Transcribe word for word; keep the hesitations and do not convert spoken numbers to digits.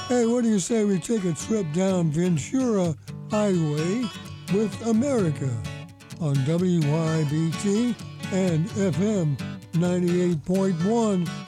Hey, what do you say we take a trip down Ventura Highway with America on W Y B T and F M ninety-eight point one